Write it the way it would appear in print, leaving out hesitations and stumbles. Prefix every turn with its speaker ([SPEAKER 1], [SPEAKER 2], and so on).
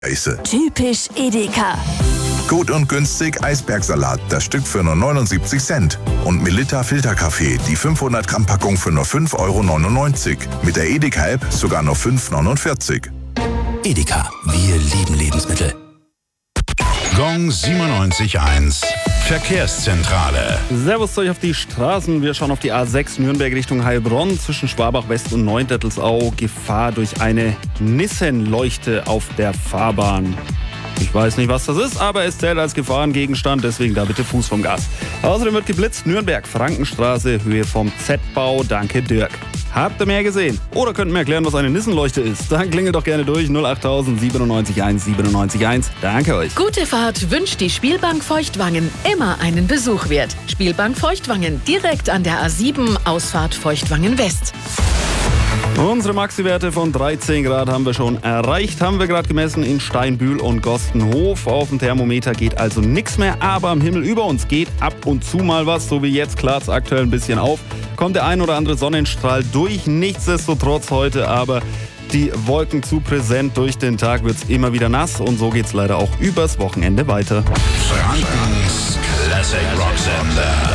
[SPEAKER 1] Typisch Edeka.
[SPEAKER 2] Gut und günstig Eisbergsalat, das Stück für nur 79 Cent. Und Melitta Filterkaffee, die 500 Gramm Packung für nur 5,99 €. Mit der Edeka-App sogar nur 5,49 €.
[SPEAKER 3] Edeka, wir lieben Lebensmittel.
[SPEAKER 4] Gong 97.1 Verkehrszentrale.
[SPEAKER 5] Servus zu euch auf die Straßen. Wir schauen auf die A6 Nürnberg Richtung Heilbronn zwischen Schwabach West und Neundettelsau. Gefahr durch eine Nissenleuchte auf der Fahrbahn. Ich weiß nicht, was das ist, aber es zählt als Gefahrengegenstand, deswegen da bitte Fuß vom Gas. Außerdem wird geblitzt, Nürnberg, Frankenstraße, Höhe vom Z-Bau. Danke, Dirk. Habt ihr mehr gesehen? Oder könnt ihr mir erklären, was eine Nissenleuchte ist? Dann klingelt doch gerne durch 08000 97 1 97 1. Danke euch.
[SPEAKER 6] Gute Fahrt wünscht die Spielbank Feuchtwangen. Immer einen Besuch wert. Spielbank Feuchtwangen, direkt an der A7, Ausfahrt Feuchtwangen West.
[SPEAKER 5] Unsere Maxi-Werte von 13 Grad haben wir schon erreicht, haben wir gerade gemessen in Steinbühl und Gostenhof. Auf dem Thermometer geht also nichts mehr, aber am Himmel über uns geht ab und zu mal was, so wie jetzt klart es aktuell ein bisschen auf. Kommt der ein oder andere Sonnenstrahl durch, nichtsdestotrotz heute aber die Wolken zu präsent. Durch den Tag wird es immer wieder nass und so geht es leider auch übers Wochenende weiter.
[SPEAKER 4] Frankens Classic Rock Sender.